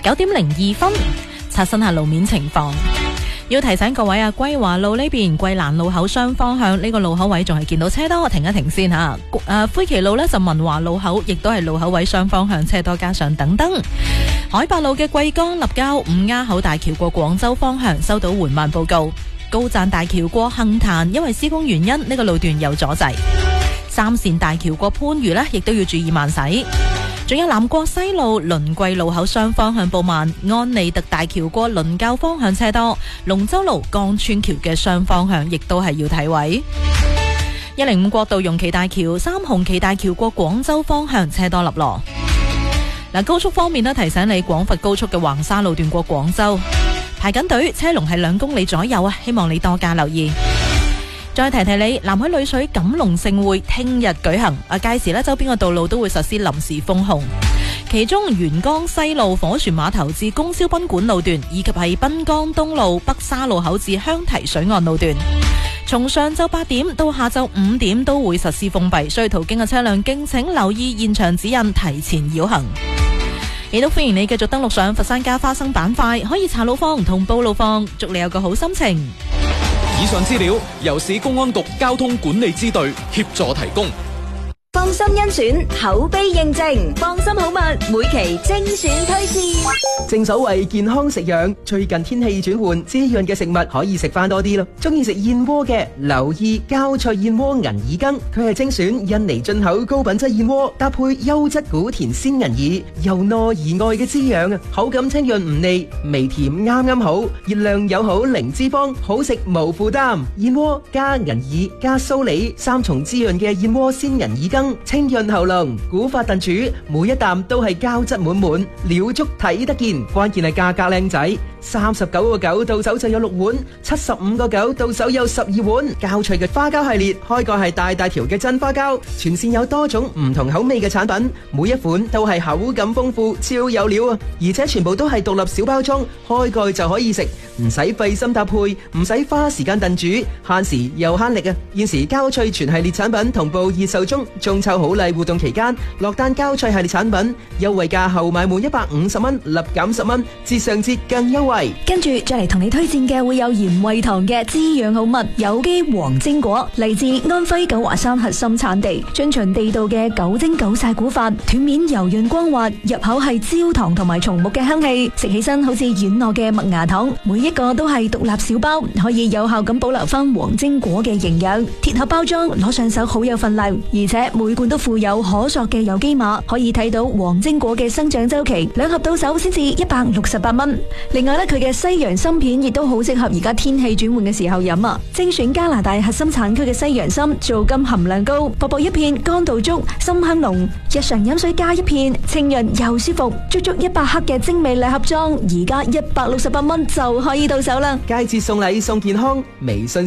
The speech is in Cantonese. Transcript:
9:02，刷新下路面情況。要提醒各位啊，桂華路呢邊桂蘭路口雙方向呢個路口位仲係見到車多，停一停先吓。灰旗路呢就文華路口，亦都係路口位雙方向車多，加上等燈。海八路嘅桂江立交五丫口大橋過廣州方向收到緩慢報告。高贊大橋過杏壇，因為施工原因呢個路段有阻滯。三線大橋過番禺呢亦都要注意慢駛。仲有南國西路倫桂路口雙方向報慢，安利特大橋過倫教方向車多，龍舟路江村橋嘅雙方向亦都係要睇位。105國道容旗大橋三紅旗大橋過廣州方向車多立羅。高速方面呢，提醒你廣佛高速嘅橫沙路段過廣州排緊隊，車龍係2公里左右啊，希望你多加留意。再提提你，南海女水錦龍盛會聽日舉行，屆時周邊嘅道路都會實施臨時封控，其中元江西路火船碼頭至供銷賓館路段，以及係濱江東路北沙路口至香堤水岸路段，從上晝8點到下晝5點都會實施封閉，所以途經嘅車輛敬請留意現場指引，提前繞行。亦都歡迎你繼續登錄上佛山家花生板塊，可以查路況同報路況，祝你有個好心情。 以上資料由市公安局交通管理支隊協助提供。 放心甄選，口碑認證，放心好物，每期精選推薦。 正所謂健康食養，最近天氣轉換，滋潤嘅食物可以食翻多啲咯。中意食燕窩嘅，留意膠脆燕窩銀耳羹，佢係精選印尼進口高品質燕窩，搭配優質古田鮮銀耳，由內而外嘅滋養啊，口感清潤唔膩，微甜啱啱好，熱量友好，零脂肪，好食無負擔。燕窩加銀耳加蘇梨三重滋潤嘅燕窩鮮銀耳羹，清潤喉嚨，古法燉煮，每一啖都係膠質滿滿，料足睇得見。關鍵係價格靚仔，39.9到手就有6碗，75.9到手有12碗。膠脆嘅花膠系列，開蓋係大大條嘅真花膠，全線有多種唔同口味嘅產品，每一款都係口感豐富，超有料啊！而且全部都係獨立小包裝，開蓋就可以食，唔使費心搭配，唔使花時間燉煮，慳時又慳力啊！現時膠脆全系列產品同步熱售中，中秋好禮活動期間，落單膠脆系列產品優惠價後買滿150蚊，立減10蚊，折上折更優惠。 跟住再嚟同你推薦嘅會有鹽惠堂嘅滋養好物有機黃精果，嚟自安徽九華山核心產地，遵循地道嘅9蒸9曬古法，斷面柔潤光滑，入口係焦糖同埋松木嘅香氣，食起身好似軟糯嘅麥芽糖，每一個都係獨立小包，可以有效咁保留翻黃精果嘅營養。鐵盒包裝攞上手好有份量，而且每罐都附有可塑嘅有機碼，可以睇到黃精果嘅生長周期，2盒到手先至168蚊。另外佢嘅西洋參片亦都好適合而家天氣轉換嘅時候飲啊！精選加拿大核心產區嘅西洋參，皂苷含量高，薄薄一片，乾度足，參香濃。日常飲水加一片，清潤又舒服。足足100克嘅精美禮盒裝，而家168蚊就可以到手啦！ 佳節送禮送健康，微信